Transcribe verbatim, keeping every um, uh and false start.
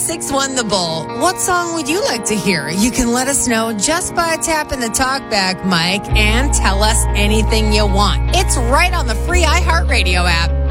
six one The Bull. What song would you like to hear? You can let us know just by tapping the talkback mic and tell us anything you want. It's right on the free iHeartRadio app.